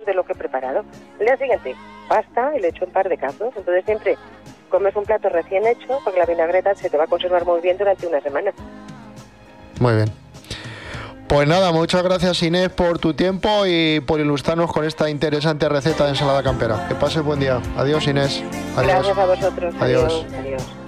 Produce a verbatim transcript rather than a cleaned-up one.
de lo que he preparado. El día siguiente, pasta y le echo un par de cazos. Entonces siempre comes un plato recién hecho porque la vinagreta se te va a conservar muy bien durante una semana. Muy bien. Pues nada, muchas gracias Inés por tu tiempo y por ilustrarnos con esta interesante receta de ensalada campera. Que pases buen día. Adiós Inés. Adiós. Gracias a vosotros. Adiós. Adiós. Adiós.